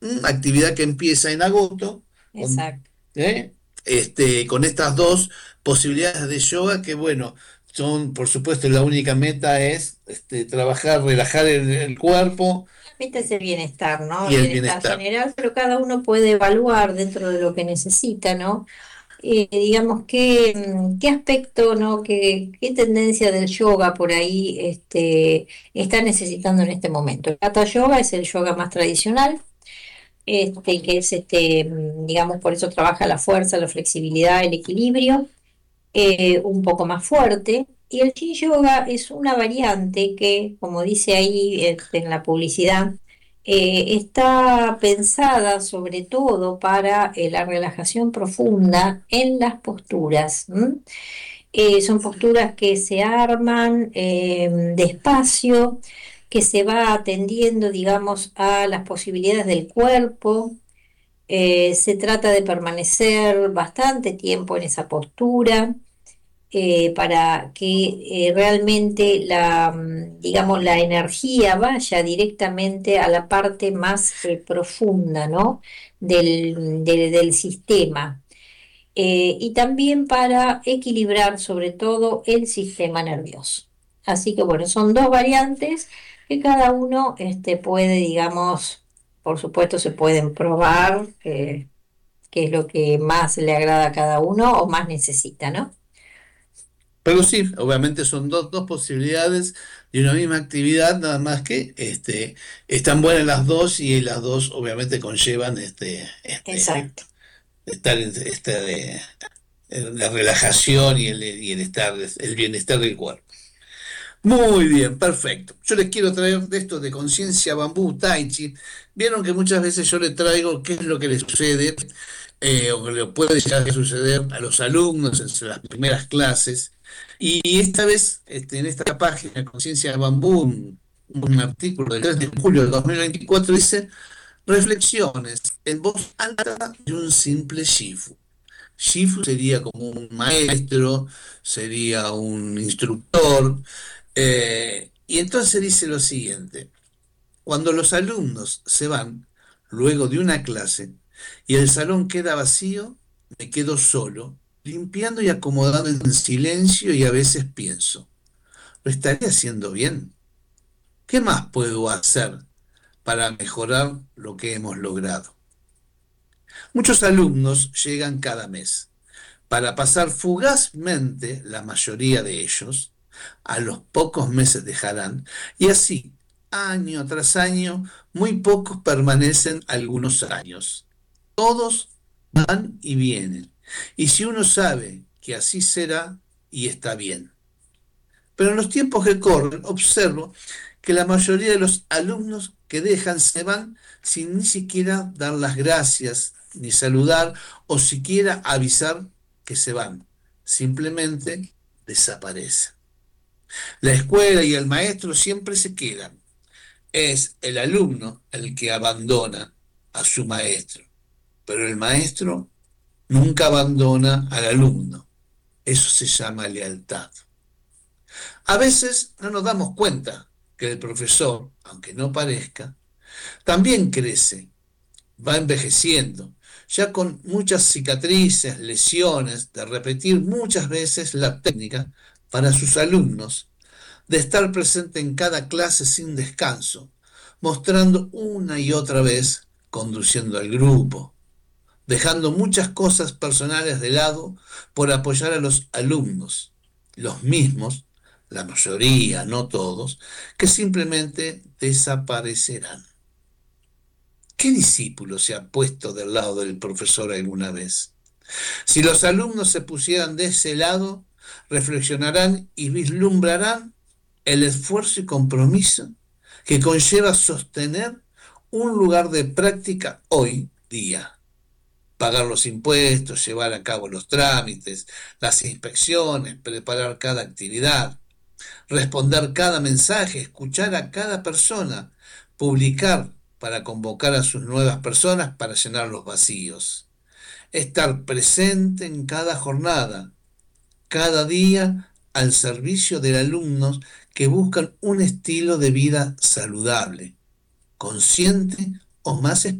actividad que empieza en agosto, con, Exacto. ¿eh? Con estas dos posibilidades de yoga que, bueno, son, por supuesto, la única meta es trabajar, relajar el cuerpo Realmente es el bienestar, ¿no? y El el bienestar bienestar. general, pero cada uno puede evaluar dentro de lo que necesita, ¿no? Digamos, qué aspecto, ¿no? Qué tendencia del yoga por ahí está necesitando en este momento. El Hatha Yoga es el yoga más tradicional, que es, digamos, por eso trabaja la fuerza, la flexibilidad, el equilibrio, un poco más fuerte. Y el Yin Yoga es una variante que, como dice ahí en la publicidad, está pensada sobre todo para la relajación profunda en las posturas. ¿M? Son posturas que se arman despacio, que se va atendiendo, digamos, a las posibilidades del cuerpo. Se trata de permanecer bastante tiempo en esa postura para que realmente digamos, la energía vaya directamente a la parte más profunda, ¿no? del sistema. Y también para equilibrar sobre todo el sistema nervioso. Así que bueno, son dos variantes que cada uno puede, digamos, por supuesto se pueden probar qué es lo que más le agrada a cada uno o más necesita, ¿no? Pero sí, obviamente son dos posibilidades de una misma actividad, nada más que están buenas las dos y las dos obviamente conllevan Exacto. estar en la relajación y el estar, el bienestar del cuerpo. Muy bien, perfecto. Yo les quiero traer de esto de conciencia bambú tai chi. Vieron que muchas veces yo les traigo qué es lo que les sucede o que le puede llegar a suceder a los alumnos en las primeras clases. Y esta vez, en esta página, Conciencia Bambú, un artículo del 3 de julio de 2024 dice, reflexiones en voz alta de un simple shifu. Shifu sería como un maestro, sería un instructor. Y entonces dice lo siguiente, cuando los alumnos se van luego de una clase y el salón queda vacío, me quedo solo, limpiando y acomodando en silencio y a veces pienso, ¿lo estaré haciendo bien? ¿Qué más puedo hacer para mejorar lo que hemos logrado? Muchos alumnos llegan cada mes para pasar fugazmente, la mayoría de ellos, a los pocos meses dejarán, y así, año tras año, muy pocos permanecen algunos años. Todos van y vienen. Y si uno sabe que así será, y está bien. Pero en los tiempos que corren, observo que la mayoría de los alumnos que dejan se van sin ni siquiera dar las gracias, ni saludar o siquiera avisar que se van. Simplemente desaparecen. La escuela y el maestro siempre se quedan. Es el alumno el que abandona a su maestro, pero el maestro nunca abandona al alumno. Eso se llama lealtad. A veces no nos damos cuenta que el profesor, aunque no parezca, también crece, va envejeciendo, ya con muchas cicatrices, lesiones, de repetir muchas veces la técnica para sus alumnos, de estar presente en cada clase sin descanso, mostrando una y otra vez, conduciendo al grupo, dejando muchas cosas personales de lado por apoyar a los alumnos, los mismos, la mayoría, no todos, que simplemente desaparecerán. ¿Qué discípulo se ha puesto del lado del profesor alguna vez? Si los alumnos se pusieran de ese lado, reflexionarán y vislumbrarán el esfuerzo y compromiso que conlleva sostener un lugar de práctica hoy día. Pagar los impuestos, llevar a cabo los trámites, las inspecciones, preparar cada actividad, responder cada mensaje, escuchar a cada persona, publicar para convocar a sus nuevas personas para llenar los vacíos, estar presente en cada jornada, cada día al servicio de alumnos que buscan un estilo de vida saludable, consciente o más